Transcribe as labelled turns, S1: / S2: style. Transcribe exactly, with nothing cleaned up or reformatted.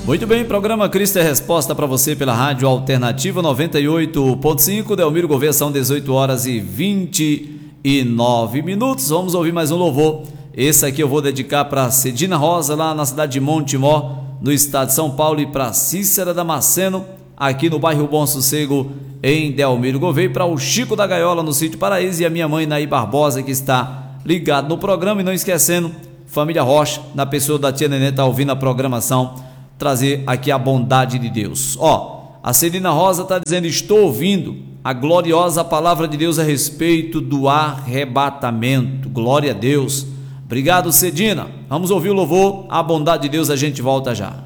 S1: Muito bem, programa Cristo é Resposta para você pela Rádio Alternativa noventa e oito ponto cinco, Delmiro Gouveia, são dezoito horas e vinte e nove minutos. Vamos ouvir mais um louvor. Esse aqui eu vou dedicar para Cedina Rosa, lá na cidade de Montemor, no estado de São Paulo, e para Cícera Damasceno, aqui no bairro Bom Sossego, em Delmiro Gouveia, para o Chico da Gaiola, no sítio Paraíso, e a minha mãe Naí Barbosa, que está ligado no programa, e não esquecendo, família Rocha, na pessoa da tia Nenê, está ouvindo a programação, trazer aqui a bondade de Deus. Ó, a Celina Rosa está dizendo: estou ouvindo a gloriosa palavra de Deus a respeito do arrebatamento. Glória a Deus. Obrigado, Cedina. Vamos ouvir o louvor, a bondade de Deus, a gente volta já.